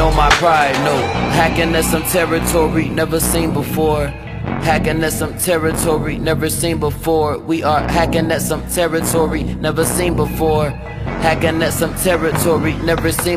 on my pride, no. Hacking at some territory never seen before. Hacking at some territory never seen before. We are hacking at some territory never seen before. Hacking at some territory never seen